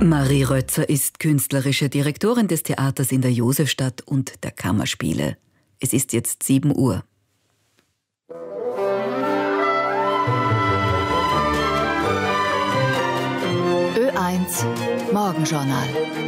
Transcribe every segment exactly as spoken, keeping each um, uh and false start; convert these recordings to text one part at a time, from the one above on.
Marie Rötzer ist künstlerische Direktorin des Theaters in der Josefstadt und der Kammerspiele. Es ist jetzt sieben Uhr. Ö eins Morgenjournal.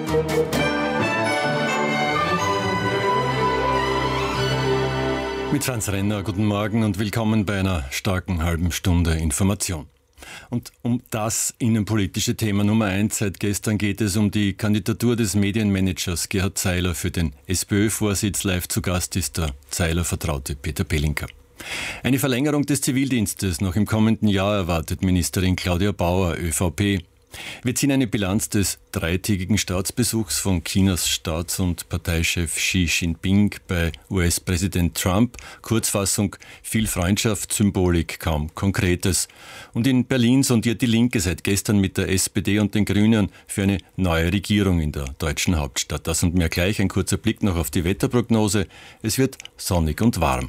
Mit Franz Renner, guten Morgen und willkommen bei einer starken halben Stunde Information. Und um das innenpolitische Thema Nummer eins seit gestern geht es um die Kandidatur des Medienmanagers Gerhard Zeiler für den SPÖ-Vorsitz. Live zu Gast ist der Zeiler-Vertraute Peter Pelinka. Eine Verlängerung des Zivildienstes noch im kommenden Jahr erwartet Ministerin Claudia Bauer, ÖVP. Wir ziehen eine Bilanz des dreitägigen Staatsbesuchs von Chinas Staats- und Parteichef Xi Jinping bei U S-Präsident Trump. Kurzfassung: viel Freundschaft, Symbolik, kaum Konkretes. Und in Berlin sondiert die Linke seit gestern mit der S P D und den Grünen für eine neue Regierung in der deutschen Hauptstadt. Das und mehr gleich. Ein kurzer Blick noch auf die Wetterprognose. Es wird sonnig und warm.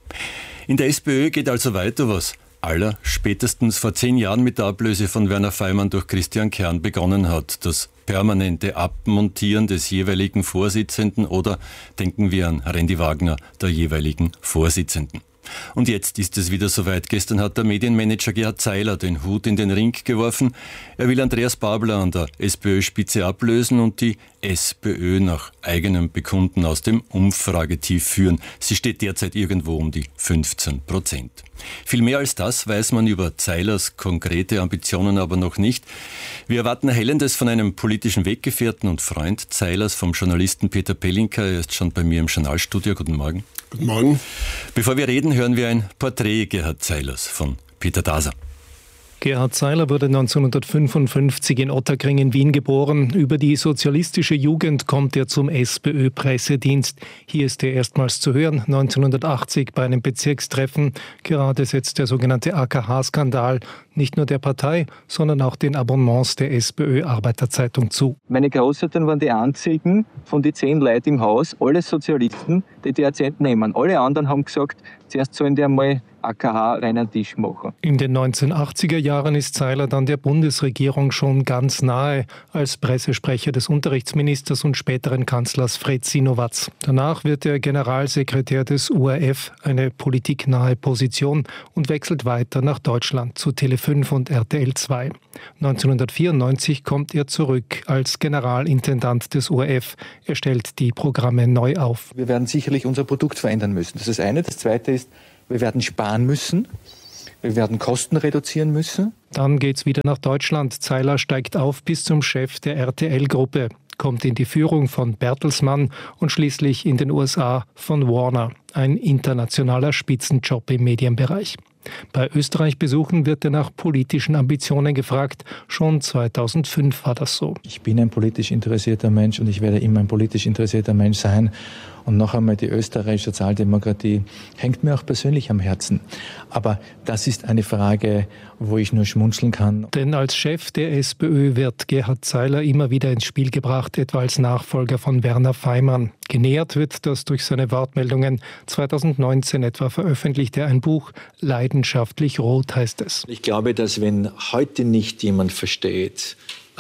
In der SPÖ geht also weiter, was aller spätestens vor zehn Jahren mit der Ablöse von Werner Faymann durch Christian Kern begonnen hat. Das permanente Abmontieren des jeweiligen Vorsitzenden oder denken wir an Randy Wagner, der jeweiligen Vorsitzenden. Und jetzt ist es wieder soweit. Gestern hat der Medienmanager Gerhard Zeiler den Hut in den Ring geworfen. Er will Andreas Babler an der SPÖ-Spitze ablösen und die SPÖ nach eigenem Bekunden aus dem Umfragetief führen. Sie steht derzeit irgendwo um die fünfzehn Prozent. Viel mehr als das weiß man über Zeilers konkrete Ambitionen aber noch nicht. Wir erwarten Erhellendes von einem politischen Weggefährten und Freund Zeilers, vom Journalisten Peter Pelinka. Er ist schon bei mir im Journalstudio. Guten Morgen. Guten Morgen. Bevor wir reden, hören wir ein Porträt Gerhard Zeilers von Peter Daser. Gerhard Zeiler wurde neunzehnhundertfünfundfünfzig in Ottakring in Wien geboren. Über die sozialistische Jugend kommt er zum SPÖ-Pressedienst. Hier ist er erstmals zu hören, neunzehnhundertachtzig bei einem Bezirkstreffen. Gerade setzt der sogenannte A K H-Skandal nicht nur der Partei, sondern auch den Abonnements der SPÖ-Arbeiterzeitung zu. Meine Großeltern waren die einzigen von den zehn Leuten im Haus, alle Sozialisten, die derzeit nehmen. Alle anderen haben gesagt, zuerst sollen die einmal A K H reinen Tisch machen. In den neunzehnhundertachtziger Jahren ist Zeiler dann der Bundesregierung schon ganz nahe, als Pressesprecher des Unterrichtsministers und späteren Kanzlers Fred Sinowatz. Danach wird er Generalsekretär des U R F, eine politiknahe Position, und wechselt weiter nach Deutschland zu Tele fünf und R T L zwei. neunzehnhundertvierundneunzig kommt er zurück als Generalintendant des U R F. Er stellt die Programme neu auf. Wir werden sicherlich unser Produkt verändern müssen. Das ist das eine. Das zweite ist, wir werden sparen müssen. Wir werden Kosten reduzieren müssen. Dann geht's wieder nach Deutschland. Zeiler steigt auf bis zum Chef der R T L-Gruppe, kommt in die Führung von Bertelsmann und schließlich in den U S A von Warner. Ein internationaler Spitzenjob im Medienbereich. Bei Österreich-Besuchen wird er nach politischen Ambitionen gefragt. Schon zweitausendfünf war das so. Ich bin ein politisch interessierter Mensch und ich werde immer ein politisch interessierter Mensch sein. Und noch einmal, die österreichische Sozialdemokratie hängt mir auch persönlich am Herzen. Aber das ist eine Frage, wo ich nur schmunzeln kann. Denn als Chef der SPÖ wird Gerhard Zeiler immer wieder ins Spiel gebracht, etwa als Nachfolger von Werner Faymann. Genährt wird das durch seine Wortmeldungen. zweitausendneunzehn etwa veröffentlichte er ein Buch, Leidenschaftlich Rot heißt es. Ich glaube, dass wenn heute nicht jemand versteht,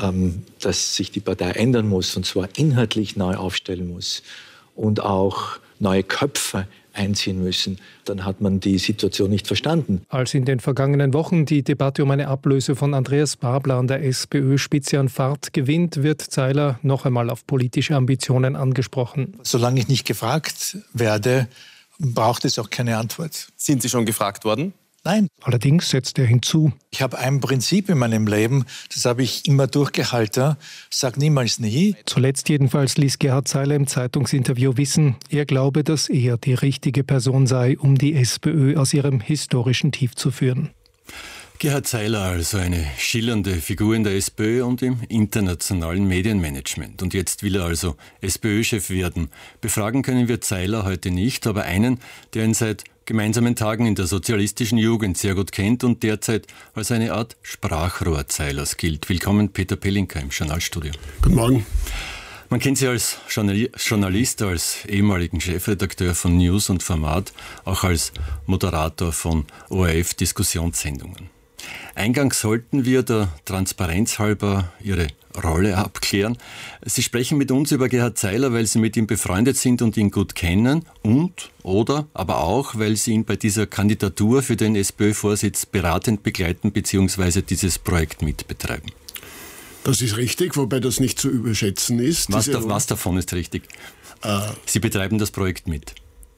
dass sich die Partei ändern muss, und zwar inhaltlich neu aufstellen muss, und auch neue Köpfe einziehen müssen, dann hat man die Situation nicht verstanden. Als in den vergangenen Wochen die Debatte um eine Ablöse von Andreas Babler an der SPÖ-Spitze an Fahrt gewinnt, wird Zeiler noch einmal auf politische Ambitionen angesprochen. Solange ich nicht gefragt werde, braucht es auch keine Antwort. Sind Sie schon gefragt worden? Nein. Allerdings setzt er hinzu: Ich habe ein Prinzip in meinem Leben, das habe ich immer durchgehalten, sag niemals nie. Zuletzt jedenfalls ließ Gerhard Zeiler im Zeitungsinterview wissen, er glaube, dass er die richtige Person sei, um die SPÖ aus ihrem historischen Tief zu führen. Gerhard Zeiler also eine schillernde Figur in der SPÖ und im internationalen Medienmanagement. Und jetzt will er also SPÖ-Chef werden. Befragen können wir Zeiler heute nicht, aber einen, der ihn seit gemeinsamen Tagen in der sozialistischen Jugend sehr gut kennt und derzeit als eine Art Sprachrohr Zeilers gilt. Willkommen, Peter Pelinka im Journalstudio. Guten Morgen. Man kennt Sie als Journalist, als ehemaligen Chefredakteur von News und Format, auch als Moderator von O R F-Diskussionssendungen. Eingangs sollten wir der Transparenz halber Ihre Rolle abklären. Sie sprechen mit uns über Gerhard Zeiler, weil Sie mit ihm befreundet sind und ihn gut kennen und, oder, aber auch, weil Sie ihn bei dieser Kandidatur für den SPÖ-Vorsitz beratend begleiten bzw. dieses Projekt mitbetreiben. Das ist richtig, wobei das nicht zu überschätzen ist. Was, da, was davon ist richtig? Äh, Sie betreiben das Projekt mit.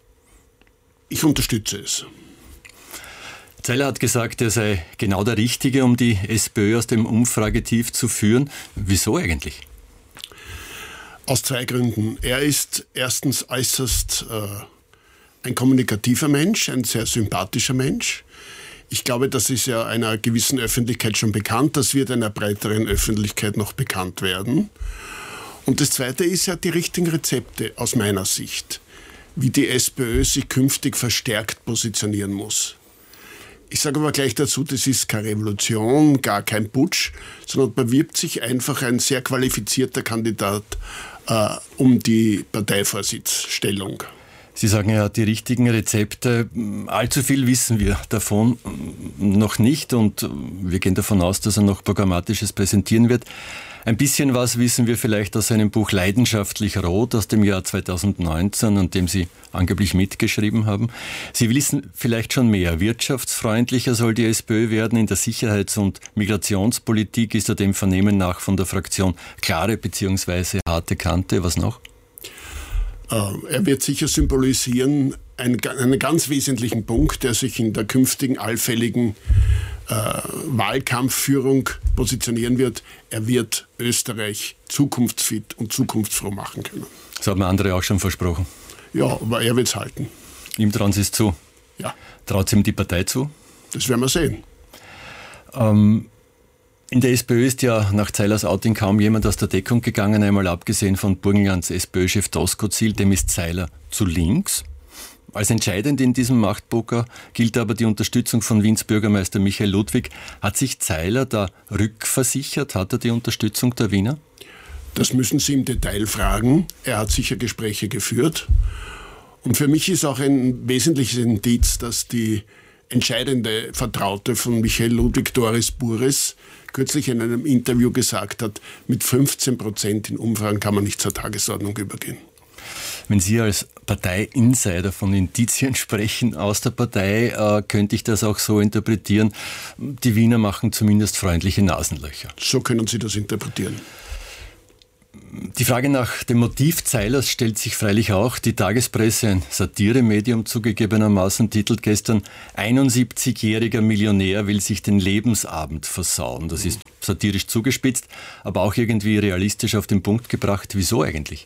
Ich unterstütze es. Zeiler hat gesagt, er sei genau der Richtige, um die SPÖ aus dem Umfragetief zu führen. Wieso eigentlich? Aus zwei Gründen. Er ist erstens äußerst äh, ein kommunikativer Mensch, ein sehr sympathischer Mensch. Ich glaube, das ist ja einer gewissen Öffentlichkeit schon bekannt. Das wird einer breiteren Öffentlichkeit noch bekannt werden. Und das Zweite ist ja die richtigen Rezepte aus meiner Sicht, wie die SPÖ sich künftig verstärkt positionieren muss. Ich sage aber gleich dazu, das ist keine Revolution, gar kein Putsch, sondern bewirbt sich einfach ein sehr qualifizierter Kandidat äh, um die Parteivorsitzstellung. Sie sagen, er hat die richtigen Rezepte. Allzu viel wissen wir davon noch nicht und wir gehen davon aus, dass er noch Programmatisches präsentieren wird. Ein bisschen was wissen wir vielleicht aus seinem Buch Leidenschaftlich Rot aus dem Jahr zweitausendneunzehn, an dem Sie angeblich mitgeschrieben haben. Sie wissen vielleicht schon mehr. Wirtschaftsfreundlicher soll die SPÖ werden. In der Sicherheits- und Migrationspolitik ist er dem Vernehmen nach von der Fraktion klare bzw. harte Kante. Was noch? Er wird sicher symbolisieren einen, einen ganz wesentlichen Punkt, der sich in der künftigen allfälligen äh, Wahlkampfführung positionieren wird. Er wird Österreich zukunftsfit und zukunftsfroh machen können. Das haben andere auch schon versprochen. Ja, aber er wird es halten. Ihm trauen Sie es zu? Ja. Traut ihm die Partei zu? Das werden wir sehen. Ähm, in der SPÖ ist ja nach Zeilers Outing kaum jemand aus der Deckung gegangen, einmal abgesehen von Burgenlands SPÖ-Chef Doskozil, dem ist Zeiler zu links. Als entscheidend in diesem Machtpoker gilt aber die Unterstützung von Wiens Bürgermeister Michael Ludwig. Hat sich Zeiler da rückversichert? Hat er die Unterstützung der Wiener? Das müssen Sie im Detail fragen. Er hat sicher Gespräche geführt. Und für mich ist auch ein wesentliches Indiz, dass die entscheidende Vertraute von Michael Ludwig, Doris Bures, kürzlich in einem Interview gesagt hat, mit fünfzehn Prozent in Umfragen kann man nicht zur Tagesordnung übergehen. Wenn Sie als Partei-Insider von Indizien sprechen aus der Partei, äh, könnte ich das auch so interpretieren, die Wiener machen zumindest freundliche Nasenlöcher. So können Sie das interpretieren. Die Frage nach dem Motiv Zeilers stellt sich freilich auch. Die Tagespresse, ein Satiremedium zugegebenermaßen, titelt gestern einundsiebzigjähriger Millionär will sich den Lebensabend versauen. Das ist satirisch zugespitzt, aber auch irgendwie realistisch auf den Punkt gebracht. Wieso eigentlich?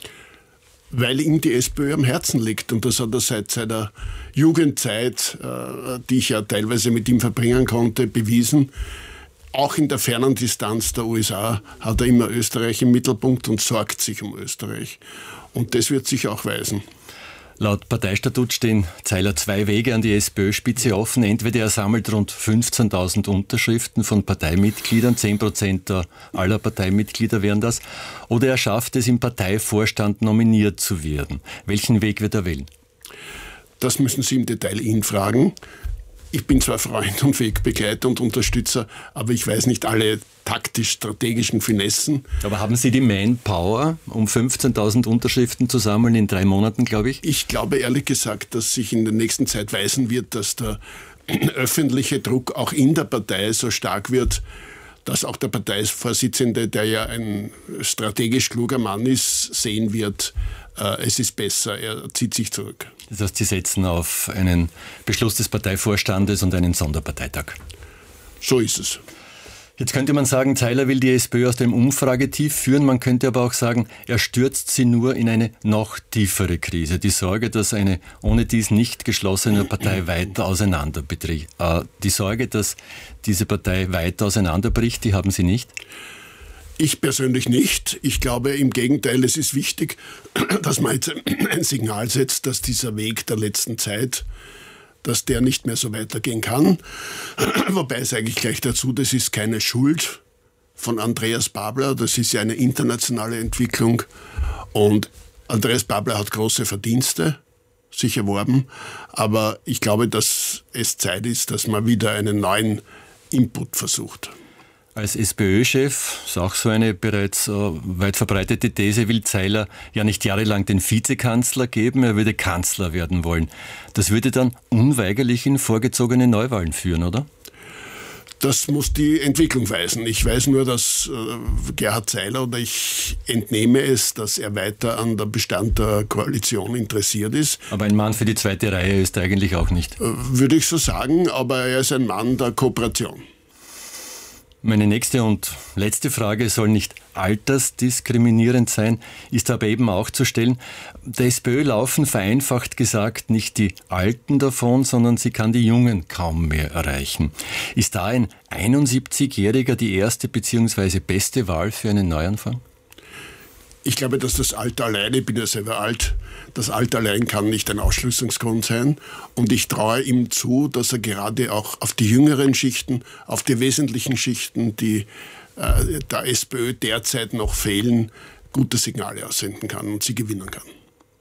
Weil ihm die SPÖ am Herzen liegt und das hat er seit seiner Jugendzeit, äh, die ich ja teilweise mit ihm verbringen konnte, bewiesen. Auch in der fernen Distanz der U S A hat er immer Österreich im Mittelpunkt und sorgt sich um Österreich. Und das wird sich auch weisen. Laut Parteistatut stehen Zeiler zwei Wege an die SPÖ-Spitze offen. Entweder er sammelt rund fünfzehntausend Unterschriften von Parteimitgliedern, zehn Prozent aller Parteimitglieder wären das, oder er schafft es, im Parteivorstand nominiert zu werden. Welchen Weg wird er wählen? Das müssen Sie im Detail ihn fragen. Ich bin zwar Freund und Wegbegleiter und Unterstützer, aber ich weiß nicht alle taktisch-strategischen Finessen. Aber haben Sie die Manpower, um fünfzehntausend Unterschriften zu sammeln in drei Monaten, glaube ich? Ich glaube ehrlich gesagt, dass sich in der nächsten Zeit weisen wird, dass der öffentliche Druck auch in der Partei so stark wird, dass auch der Parteivorsitzende, der ja ein strategisch kluger Mann ist, sehen wird, äh, es ist besser, er zieht sich zurück. Das heißt, Sie setzen auf einen Beschluss des Parteivorstandes und einen Sonderparteitag. So ist es. Jetzt könnte man sagen, Zeiler will die SPÖ aus dem Umfragetief führen. Man könnte aber auch sagen, er stürzt sie nur in eine noch tiefere Krise. Die Sorge, dass eine ohne dies nicht geschlossene Partei weiter auseinanderbricht. Äh, die Sorge, dass diese Partei weiter auseinanderbricht, die haben Sie nicht? Ich persönlich nicht. Ich glaube im Gegenteil, es ist wichtig, dass man jetzt ein Signal setzt, dass dieser Weg der letzten Zeit, dass der nicht mehr so weitergehen kann. Wobei sage ich gleich dazu, das ist keine Schuld von Andreas Babler, das ist ja eine internationale Entwicklung. Und Andreas Babler hat große Verdienste sich erworben, aber ich glaube, dass es Zeit ist, dass man wieder einen neuen Input versucht. Als SPÖ-Chef, ist auch so eine bereits äh, weit verbreitete These, will Zeiler ja nicht jahrelang den Vizekanzler geben, er würde Kanzler werden wollen. Das würde dann unweigerlich in vorgezogene Neuwahlen führen, oder? Das muss die Entwicklung weisen. Ich weiß nur, dass äh, Gerhard Zeiler, oder ich entnehme es, dass er weiter an der Bestand der Koalition interessiert ist. Aber ein Mann für die zweite Reihe ist er eigentlich auch nicht. Äh, würde ich so sagen, aber er ist ein Mann der Kooperation. Meine nächste und letzte Frage soll nicht altersdiskriminierend sein, ist aber eben auch zu stellen. Der SPÖ laufen vereinfacht gesagt nicht die Alten davon, sondern sie kann die Jungen kaum mehr erreichen. Ist da ein einundsiebzigjähriger die erste bzw. beste Wahl für einen Neuanfang? Ich glaube, dass das Alter alleine, ich bin ja selber alt, das Alter allein kann nicht ein Ausschließungsgrund sein. Und ich traue ihm zu, dass er gerade auch auf die jüngeren Schichten, auf die wesentlichen Schichten, die äh, der SPÖ derzeit noch fehlen, gute Signale aussenden kann und sie gewinnen kann.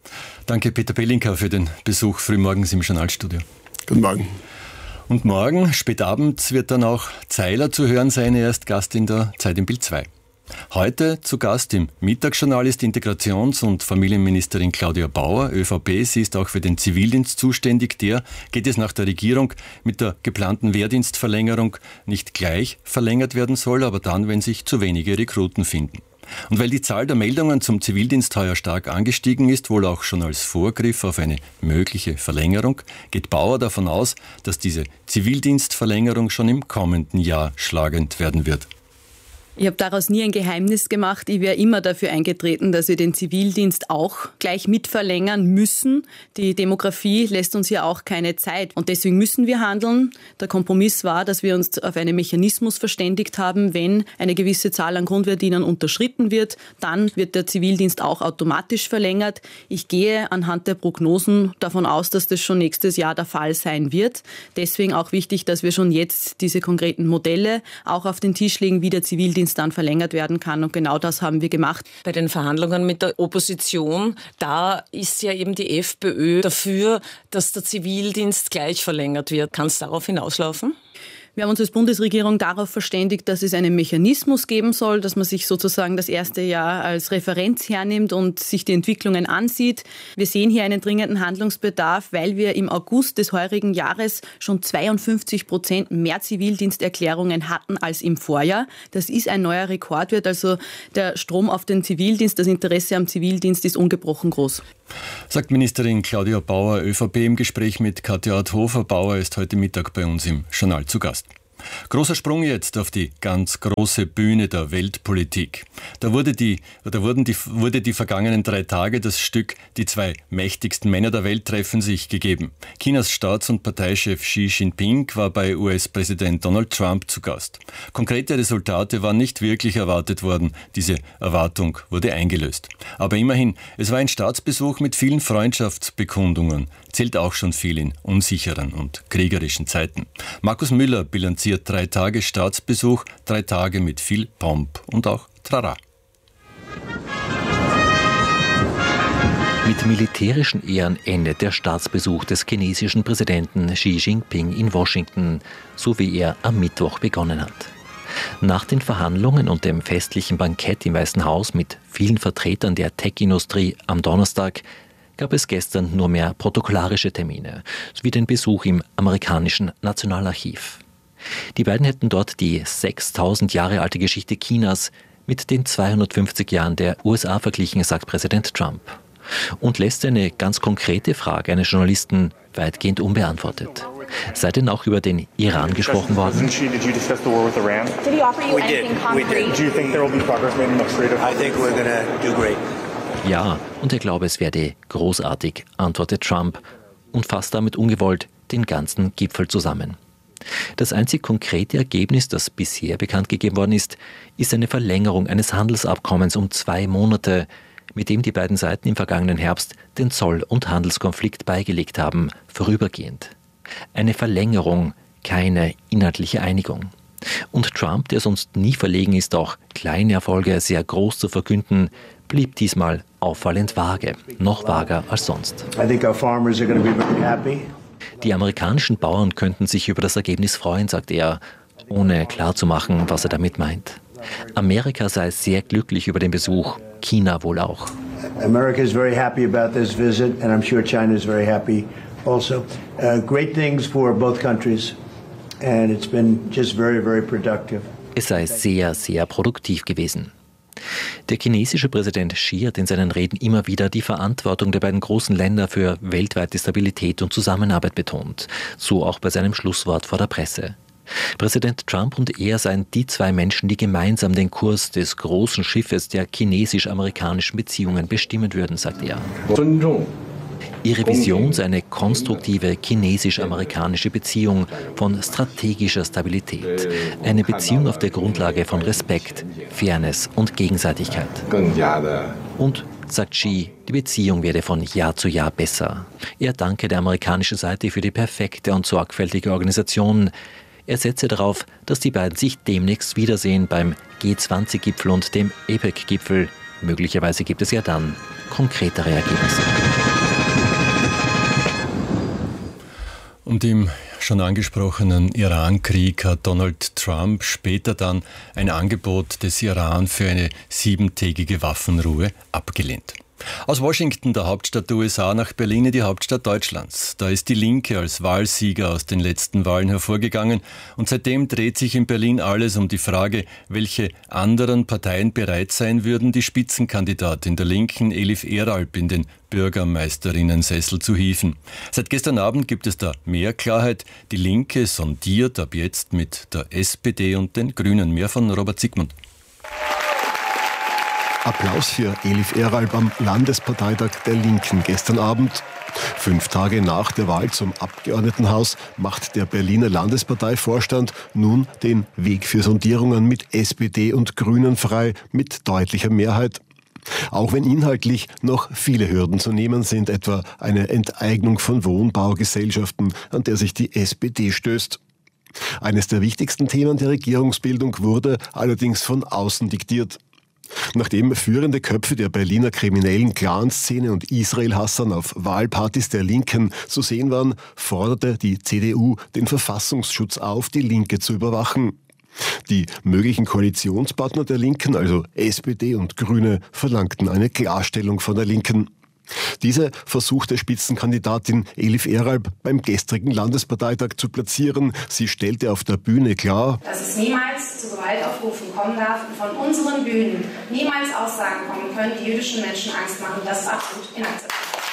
Danke Peter Pelinka für den Besuch frühmorgens im Journalstudio. Guten Morgen. Und morgen, spät abends, wird dann auch Zeiler zu hören sein. Er ist Gast in der Zeit im Bild zwei. Heute zu Gast im Mittagsjournal ist Integrations- und Familienministerin Claudia Bauer, ÖVP. Sie ist auch für den Zivildienst zuständig. Der geht es nach der Regierung mit der geplanten Wehrdienstverlängerung nicht gleich verlängert werden soll, aber dann, wenn sich zu wenige Rekruten finden. Und weil die Zahl der Meldungen zum Zivildienst heuer stark angestiegen ist, wohl auch schon als Vorgriff auf eine mögliche Verlängerung, geht Bauer davon aus, dass diese Zivildienstverlängerung schon im kommenden Jahr schlagend werden wird. Ich habe daraus nie ein Geheimnis gemacht. Ich wäre immer dafür eingetreten, dass wir den Zivildienst auch gleich mitverlängern müssen. Die Demografie lässt uns ja auch keine Zeit. Und deswegen müssen wir handeln. Der Kompromiss war, dass wir uns auf einen Mechanismus verständigt haben. Wenn eine gewisse Zahl an Grundwehrdienern unterschritten wird, dann wird der Zivildienst auch automatisch verlängert. Ich gehe anhand der Prognosen davon aus, dass das schon nächstes Jahr der Fall sein wird. Deswegen auch wichtig, dass wir schon jetzt diese konkreten Modelle auch auf den Tisch legen, wie der Zivildienst dann verlängert werden kann. Und genau das haben wir gemacht. Bei den Verhandlungen mit der Opposition, da ist ja eben die FPÖ dafür, dass der Zivildienst gleich verlängert wird. Kann es darauf hinauslaufen? Wir haben uns als Bundesregierung darauf verständigt, dass es einen Mechanismus geben soll, dass man sich sozusagen das erste Jahr als Referenz hernimmt und sich die Entwicklungen ansieht. Wir sehen hier einen dringenden Handlungsbedarf, weil wir im August des heurigen Jahres schon zweiundfünfzig Prozent mehr Zivildiensterklärungen hatten als im Vorjahr. Das ist ein neuer Rekordwert. Also der Strom auf den Zivildienst, das Interesse am Zivildienst ist ungebrochen groß. Sagt Ministerin Claudia Bauer, ÖVP im Gespräch mit Katja Adhofer. Bauer ist heute Mittag bei uns im Journal zu Gast. Großer Sprung jetzt auf die ganz große Bühne der Weltpolitik. Da wurde die, da wurden die, wurde die vergangenen drei Tage das Stück Die zwei mächtigsten Männer der Welt treffen sich gegeben. Chinas Staats- und Parteichef Xi Jinping war bei U S-Präsident Donald Trump zu Gast. Konkrete Resultate waren nicht wirklich erwartet worden. Diese Erwartung wurde eingelöst. Aber immerhin, es war ein Staatsbesuch mit vielen Freundschaftsbekundungen. Zählt auch schon viel in unsicheren und kriegerischen Zeiten. Markus Müller bilanziert drei Tage Staatsbesuch, drei Tage mit viel Pomp und auch Trara. Mit militärischen Ehren endet der Staatsbesuch des chinesischen Präsidenten Xi Jinping in Washington, so wie er am Mittwoch begonnen hat. Nach den Verhandlungen und dem festlichen Bankett im Weißen Haus mit vielen Vertretern der Tech-Industrie am Donnerstag gab es gestern nur mehr protokollarische Termine, sowie den Besuch im amerikanischen Nationalarchiv. Die beiden hätten dort die sechstausend Jahre alte Geschichte Chinas mit den zweihundertfünfzig Jahren der U S A verglichen, sagt Präsident Trump. Und lässt eine ganz konkrete Frage eines Journalisten weitgehend unbeantwortet. Sei denn auch über den Iran gesprochen worden? Ja, und er glaube, es werde großartig, antwortet Trump und fasst damit ungewollt den ganzen Gipfel zusammen. Das einzig konkrete Ergebnis, das bisher bekannt gegeben worden ist, ist eine Verlängerung eines Handelsabkommens um zwei Monate, mit dem die beiden Seiten im vergangenen Herbst den Zoll- und Handelskonflikt beigelegt haben, vorübergehend. Eine Verlängerung, keine inhaltliche Einigung. Und Trump, der sonst nie verlegen ist, auch kleine Erfolge sehr groß zu verkünden, blieb diesmal auffallend vage, noch vager als sonst. Die amerikanischen Bauern könnten sich über das Ergebnis freuen, sagt er. ohne klarzumachen, was er damit meint. Amerika sei sehr glücklich über den Besuch, China wohl auch. America is very happy about this visit, and I'm sure China is very happy also. Uh, great things for both countries, and it's been just very, very productive. Es sei sehr, sehr produktiv gewesen. Der chinesische Präsident Xi hat in seinen Reden immer wieder die Verantwortung der beiden großen Länder für weltweite Stabilität und Zusammenarbeit betont. So auch bei seinem Schlusswort vor der Presse. Präsident Trump und er seien die zwei Menschen, die gemeinsam den Kurs des großen Schiffes der chinesisch-amerikanischen Beziehungen bestimmen würden, sagt er. Ihre Vision sei eine konstruktive chinesisch-amerikanische Beziehung von strategischer Stabilität. Eine Beziehung auf der Grundlage von Respekt, Fairness und Gegenseitigkeit. Und, sagt Xi, die Beziehung werde von Jahr zu Jahr besser. Er danke der amerikanischen Seite für die perfekte und sorgfältige Organisation. Er setze darauf, dass die beiden sich demnächst wiedersehen beim G zwanzig Gipfel und dem APEC-Gipfel. Möglicherweise gibt es ja dann konkretere Ergebnisse. Und im schon angesprochenen Iran-Krieg hat Donald Trump später dann ein Angebot des Iran für eine siebentägige Waffenruhe abgelehnt. Aus Washington, der Hauptstadt der U S A, nach Berlin in die Hauptstadt Deutschlands. Da ist die Linke als Wahlsieger aus den letzten Wahlen hervorgegangen und seitdem dreht sich in Berlin alles um die Frage, welche anderen Parteien bereit sein würden, die Spitzenkandidatin der Linken, Elif Eralp, in den Bürgermeisterinnensessel zu hieven. Seit gestern Abend gibt es da mehr Klarheit. Die Linke sondiert ab jetzt mit der S P D und den Grünen. Mehr von Robert Siegmund. Applaus für Elif Eralp am Landesparteitag der Linken gestern Abend. Fünf Tage nach der Wahl zum Abgeordnetenhaus macht der Berliner Landesparteivorstand nun den Weg für Sondierungen mit S P D und Grünen frei mit deutlicher Mehrheit. Auch wenn inhaltlich noch viele Hürden zu nehmen sind, etwa eine Enteignung von Wohnbaugesellschaften, an der sich die S P D stößt. Eines der wichtigsten Themen der Regierungsbildung wurde allerdings von außen diktiert. Nachdem führende Köpfe der Berliner kriminellen Clanszene und Israel-Hassern auf Wahlpartys der Linken zu sehen waren, forderte die C D U den Verfassungsschutz auf, die Linke zu überwachen. Die möglichen Koalitionspartner der Linken, also S P D und Grüne, verlangten eine Klarstellung von der Linken. Diese versuchte Spitzenkandidatin Elif Eralp beim gestrigen Landesparteitag zu platzieren. Sie stellte auf der Bühne klar, dass es niemals zu Gewaltaufrufen kommen darf und von unseren Bühnen niemals Aussagen kommen können, die jüdischen Menschen Angst machen. Das ist absolut inakzeptabel.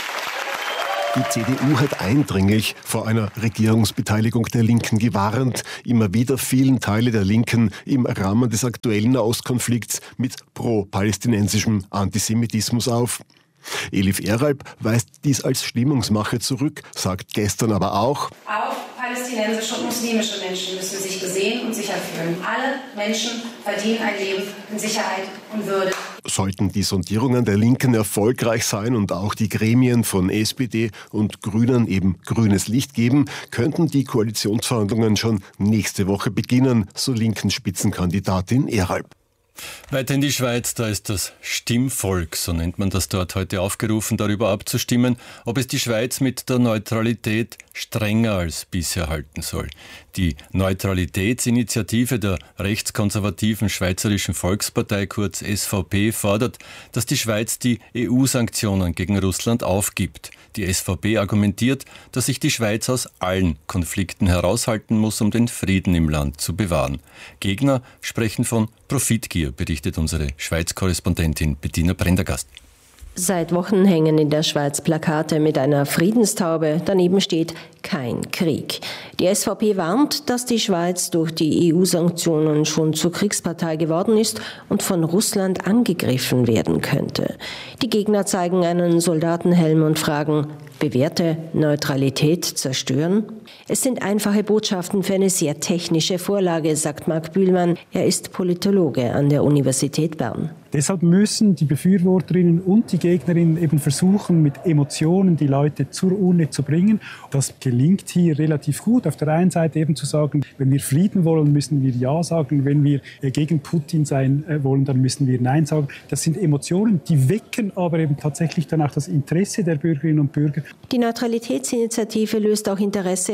Die C D U hat eindringlich vor einer Regierungsbeteiligung der Linken gewarnt. Immer wieder fielen Teile der Linken im Rahmen des aktuellen Nahostkonflikts mit pro-palästinensischem Antisemitismus auf. Elif Eralp weist dies als Stimmungsmache zurück, sagt gestern aber auch: Auch palästinensische und muslimische Menschen müssen sich gesehen und sicher fühlen. Alle Menschen verdienen ein Leben in Sicherheit und Würde. Sollten die Sondierungen der Linken erfolgreich sein und auch die Gremien von S P D und Grünen eben grünes Licht geben, könnten die Koalitionsverhandlungen schon nächste Woche beginnen, so linken Spitzenkandidatin Eralp. Weiter in die Schweiz, da ist das Stimmvolk, so nennt man das dort, heute aufgerufen, darüber abzustimmen, ob es die Schweiz mit der Neutralität strenger als bisher halten soll. Die Neutralitätsinitiative der rechtskonservativen Schweizerischen Volkspartei, kurz S V P, fordert, dass die Schweiz die E U-Sanktionen gegen Russland aufgibt. Die S V P argumentiert, dass sich die Schweiz aus allen Konflikten heraushalten muss, um den Frieden im Land zu bewahren. Gegner sprechen von Profitgier, berichtet unsere Schweiz-Korrespondentin Bettina Prendergast. Seit Wochen hängen in der Schweiz Plakate mit einer Friedenstaube. Daneben steht kein Krieg. Die S V P warnt, dass die Schweiz durch die E U-Sanktionen schon zur Kriegspartei geworden ist und von Russland angegriffen werden könnte. Die Gegner zeigen einen Soldatenhelm und fragen: Bewährte Neutralität zerstören? Es sind einfache Botschaften für eine sehr technische Vorlage, sagt Marc Bühlmann. Er ist Politologe an der Universität Bern. Deshalb müssen die Befürworterinnen und die Gegnerinnen eben versuchen, mit Emotionen die Leute zur Urne zu bringen. Das gelingt hier relativ gut. Auf der einen Seite eben zu sagen, wenn wir Frieden wollen, müssen wir Ja sagen. Wenn wir gegen Putin sein wollen, dann müssen wir Nein sagen. Das sind Emotionen, die wecken aber eben tatsächlich dann auch das Interesse der Bürgerinnen und Bürger. Die Neutralitätsinitiative löst auch Interesse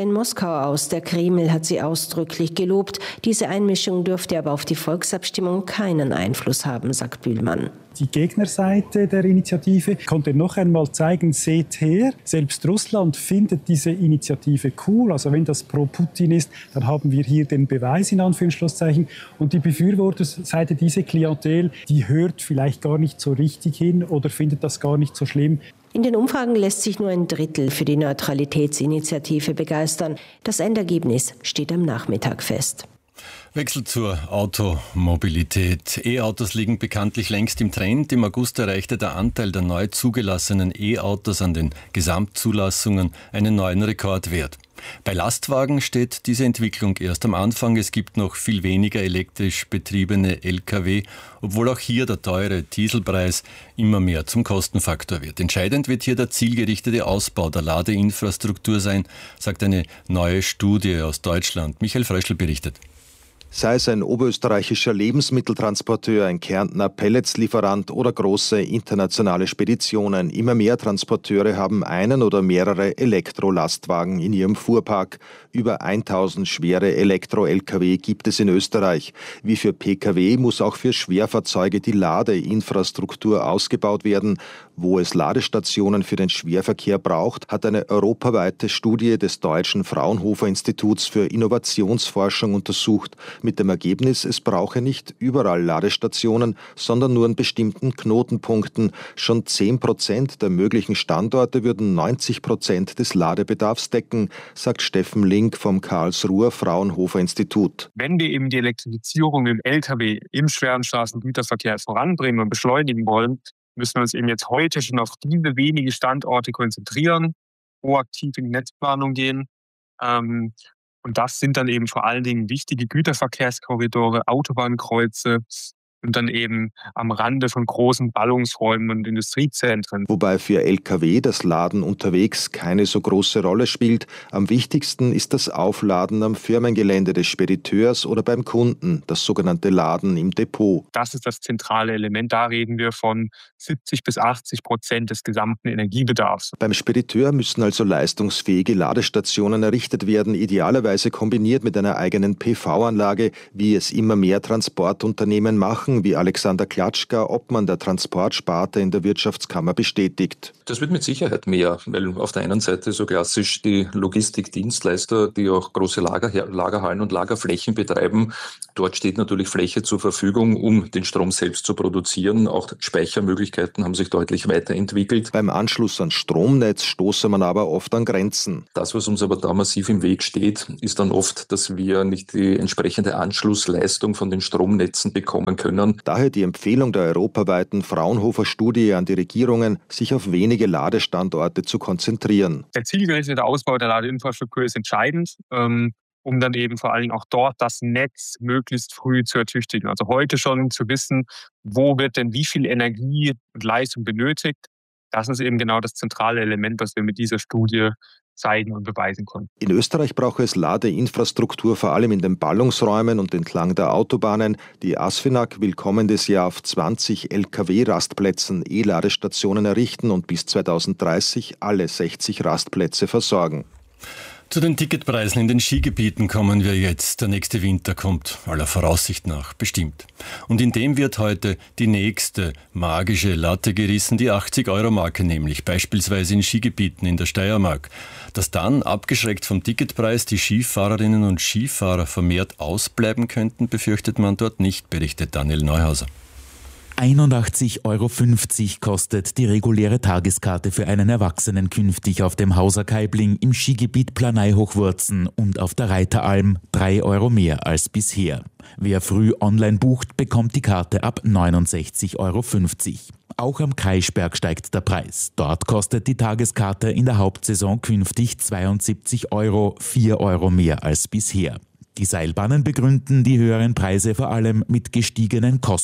in Moskau aus. Der Kreml hat sie ausdrücklich gelobt. Diese Einmischung dürfte aber auf die Volksabstimmung keinen Einfluss haben, sagt Bühlmann. Die Gegnerseite der Initiative konnte noch einmal zeigen, seht her, selbst Russland findet diese Initiative cool. Also wenn das pro Putin ist, dann haben wir hier den Beweis in Anführungszeichen. Und die Befürworterseite, diese Klientel, die hört vielleicht gar nicht so richtig hin oder findet das gar nicht so schlimm. In den Umfragen lässt sich nur ein Drittel für die Neutralitätsinitiative begeistern. Das Endergebnis steht am Nachmittag fest. Wechsel zur Automobilität. E-Autos liegen bekanntlich längst im Trend. Im August erreichte der Anteil der neu zugelassenen E-Autos an den Gesamtzulassungen einen neuen Rekordwert. Bei Lastwagen steht diese Entwicklung erst am Anfang. Es gibt noch viel weniger elektrisch betriebene L K W, obwohl auch hier der teure Dieselpreis immer mehr zum Kostenfaktor wird. Entscheidend wird hier der zielgerichtete Ausbau der Ladeinfrastruktur sein, sagt eine neue Studie aus Deutschland. Michael Fröschl berichtet. Sei es ein oberösterreichischer Lebensmitteltransporteur, ein Kärntner Pelletslieferant oder große internationale Speditionen. Immer mehr Transporteure haben einen oder mehrere Elektrolastwagen in ihrem Fuhrpark. Über tausend schwere Elektro-L K W gibt es in Österreich. Wie für P K W muss auch für Schwerfahrzeuge die Ladeinfrastruktur ausgebaut werden. Wo es Ladestationen für den Schwerverkehr braucht, hat eine europaweite Studie des Deutschen Fraunhofer Instituts für Innovationsforschung untersucht. Mit dem Ergebnis, es brauche nicht überall Ladestationen, sondern nur an bestimmten Knotenpunkten. Schon zehn Prozent der möglichen Standorte würden neunzig Prozent des Ladebedarfs decken, sagt Steffen Link vom Karlsruher Fraunhofer Institut. Wenn wir eben die Elektrifizierung im L K W im schweren Straßengüterverkehr voranbringen und beschleunigen wollen, müssen wir uns eben jetzt heute schon auf diese wenigen Standorte konzentrieren, proaktiv in die Netzplanung gehen. Ähm, Und das sind dann eben vor allen Dingen wichtige Güterverkehrskorridore, Autobahnkreuze und dann eben am Rande von großen Ballungsräumen und Industriezentren. Wobei für L K W das Laden unterwegs keine so große Rolle spielt. Am wichtigsten ist das Aufladen am Firmengelände des Spediteurs oder beim Kunden, das sogenannte Laden im Depot. Das ist das zentrale Element. Da reden wir von siebzig bis achtzig Prozent des gesamten Energiebedarfs. Beim Spediteur müssen also leistungsfähige Ladestationen errichtet werden, idealerweise kombiniert mit einer eigenen P V-Anlage, wie es immer mehr Transportunternehmen machen, wie Alexander Klatschka, Obmann der Transportsparte in der Wirtschaftskammer, bestätigt. Das wird mit Sicherheit mehr, weil auf der einen Seite so klassisch die Logistikdienstleister, die auch große Lager, Lagerhallen und Lagerflächen betreiben, dort steht natürlich Fläche zur Verfügung, um den Strom selbst zu produzieren. Auch Speichermöglichkeiten haben sich deutlich weiterentwickelt. Beim Anschluss ans Stromnetz stoße man aber oft an Grenzen. Das, was uns aber da massiv im Weg steht, ist dann oft, dass wir nicht die entsprechende Anschlussleistung von den Stromnetzen bekommen können. Daher die Empfehlung der europaweiten Fraunhofer-Studie an die Regierungen, sich auf wenige Ladestandorte zu konzentrieren. Der zielgerichtete Ausbau der Ladeinfrastruktur ist entscheidend, ähm, um dann eben vor allen Dingen auch dort das Netz möglichst früh zu ertüchtigen. Also heute schon zu wissen, wo wird denn wie viel Energie und Leistung benötigt. Das ist eben genau das zentrale Element, was wir mit dieser Studie zeigen und beweisen konnten. In Österreich brauche es Ladeinfrastruktur vor allem in den Ballungsräumen und entlang der Autobahnen. Die ASFINAG will kommendes Jahr auf zwanzig L K W-Rastplätzen E-Ladestationen errichten und bis zweitausenddreißig alle sechzig Rastplätze versorgen. Zu den Ticketpreisen in den Skigebieten kommen wir jetzt. Der nächste Winter kommt aller Voraussicht nach bestimmt. Und in dem wird heute die nächste magische Latte gerissen, die achtzig-Euro-Marke nämlich, beispielsweise in Skigebieten in der Steiermark. Dass dann, abgeschreckt vom Ticketpreis, die Skifahrerinnen und Skifahrer vermehrt ausbleiben könnten, befürchtet man dort nicht, berichtet Daniel Neuhauser. einundachtzig Euro fünfzig kostet die reguläre Tageskarte für einen Erwachsenen künftig auf dem Hauser Kaibling im Skigebiet Planei-Hochwurzen und auf der Reiteralm, drei Euro mehr als bisher. Wer früh online bucht, bekommt die Karte ab neunundsechzig Euro fünfzig. Auch am Kreischberg steigt der Preis. Dort kostet die Tageskarte in der Hauptsaison künftig zweiundsiebzig Euro, vier Euro mehr als bisher. Die Seilbahnen begründen die höheren Preise vor allem mit gestiegenen Kosten.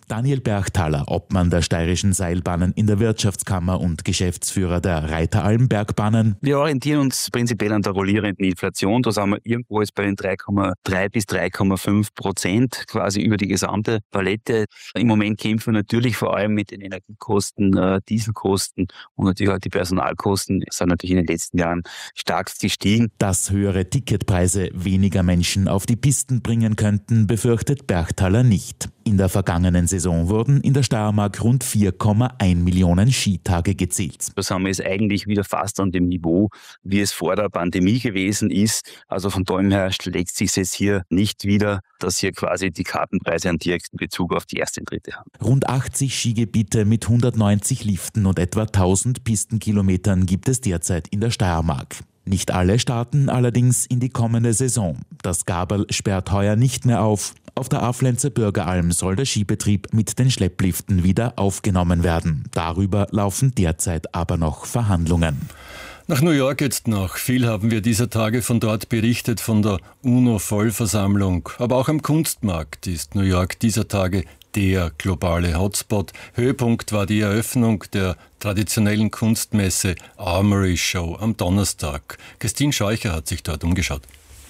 Daniel Bergthaler, Obmann der Steirischen Seilbahnen in der Wirtschaftskammer und Geschäftsführer der Reiteralm Bergbahnen. Wir orientieren uns prinzipiell an der rollierenden Inflation. Da sind wir irgendwo jetzt bei den drei Komma drei bis drei Komma fünf Prozent quasi über die gesamte Palette. Im Moment kämpfen wir natürlich vor allem mit den Energiekosten, äh, Dieselkosten und natürlich auch die Personalkosten sind natürlich in den letzten Jahren stark gestiegen. Dass höhere Ticketpreise weniger Menschen auf die Pisten bringen könnten, befürchtet Bergthaler nicht. In der vergangenen Saison wurden in der Steiermark rund vier Komma eins Millionen Skitage gezählt. Da sind wir jetzt eigentlich wieder fast an dem Niveau, wie es vor der Pandemie gewesen ist. Also von dem her schlägt sich jetzt hier nicht wieder, dass hier quasi die Kartenpreise einen direkten Bezug auf die erste und dritte haben. Rund achtzig Skigebiete mit hundertneunzig Liften und etwa tausend Pistenkilometern gibt es derzeit in der Steiermark. Nicht alle starten allerdings in die kommende Saison. Das Gaberl sperrt heuer nicht mehr auf. Auf der Aflenzer Bürgeralm soll der Skibetrieb mit den Schleppliften wieder aufgenommen werden. Darüber laufen derzeit aber noch Verhandlungen. Nach New York jetzt noch. Viel haben wir dieser Tage von dort berichtet, von der UNO-Vollversammlung. Aber auch am Kunstmarkt ist New York dieser Tage der globale Hotspot. Höhepunkt war die Eröffnung der traditionellen Kunstmesse Armory Show am Donnerstag. Christine Scheucher hat sich dort umgeschaut.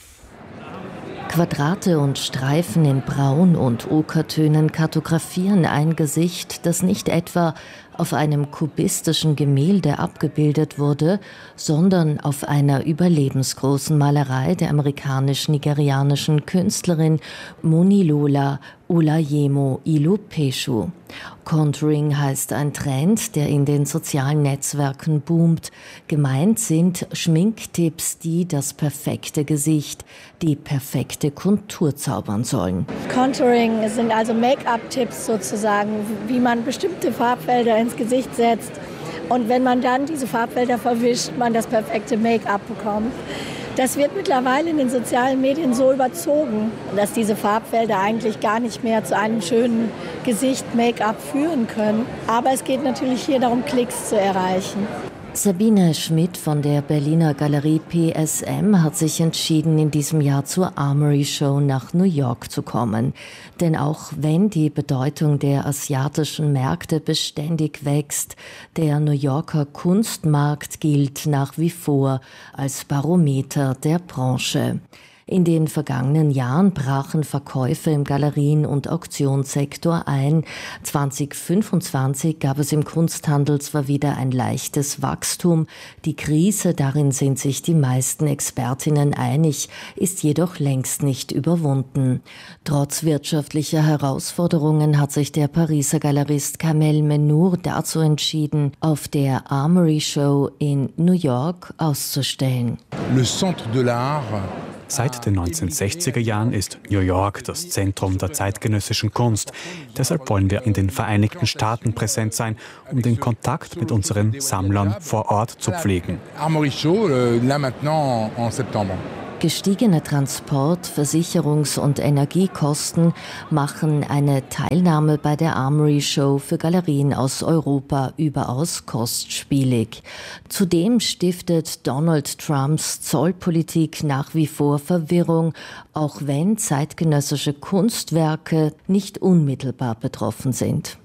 Quadrate und Streifen in Braun- und Okertönen kartografieren ein Gesicht, das nicht etwa auf einem kubistischen Gemälde abgebildet wurde, sondern auf einer überlebensgroßen Malerei der amerikanisch-nigerianischen Künstlerin Monilola Olayemo Ilupeshu. Contouring heißt ein Trend, der in den sozialen Netzwerken boomt. Gemeint sind Schminktipps, die das perfekte Gesicht, die perfekte Kontur zaubern sollen. Contouring sind also Make-up-Tipps sozusagen, wie man bestimmte Farbfelder ins Gesicht setzt. Und wenn man dann diese Farbfelder verwischt, man das perfekte Make-up bekommt. Das wird mittlerweile in den sozialen Medien so überzogen, dass diese Farbfelder eigentlich gar nicht mehr zu einem schönen Gesicht Make-up führen können. Aber es geht natürlich hier darum, Klicks zu erreichen. Sabine Schmidt von der Berliner Galerie P S M hat sich entschieden, in diesem Jahr zur Armory Show nach New York zu kommen. Denn auch wenn die Bedeutung der asiatischen Märkte beständig wächst, der New Yorker Kunstmarkt gilt nach wie vor als Barometer der Branche. In den vergangenen Jahren brachen Verkäufe im Galerien- und Auktionssektor ein. zwanzig fünfundzwanzig gab es im Kunsthandel zwar wieder ein leichtes Wachstum. Die Krise, darin sind sich die meisten Expertinnen einig, ist jedoch längst nicht überwunden. Trotz wirtschaftlicher Herausforderungen hat sich der Pariser Galerist Kamel Mennour dazu entschieden, auf der Armory Show in New York auszustellen. Le Centre de l'Art. Seit den neunzehnhundertsechziger Jahren ist New York das Zentrum der zeitgenössischen Kunst. Deshalb wollen wir in den Vereinigten Staaten präsent sein, um den Kontakt mit unseren Sammlern vor Ort zu pflegen. Armory Show, là maintenant en septembre. Gestiegene Transport-, Versicherungs- und Energiekosten machen eine Teilnahme bei der Armory Show für Galerien aus Europa überaus kostspielig. Zudem stiftet Donald Trumps Zollpolitik nach wie vor Verwirrung, auch wenn zeitgenössische Kunstwerke nicht unmittelbar betroffen sind.